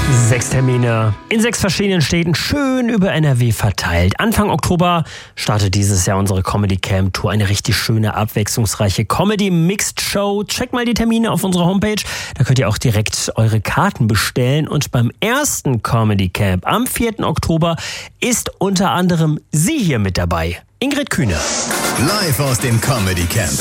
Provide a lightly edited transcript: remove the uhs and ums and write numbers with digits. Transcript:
6 Termine in 6 verschiedenen Städten, schön über NRW verteilt. Anfang Oktober startet dieses Jahr unsere Comedy Camp Tour. Eine richtig schöne, abwechslungsreiche Comedy Mixed Show. Checkt mal die Termine auf unserer Homepage. Da könnt ihr auch direkt eure Karten bestellen. Und beim ersten Comedy Camp am 4. Oktober ist unter anderem sie hier mit dabei. Ingrid Kühne. Live aus dem Comedy Camp.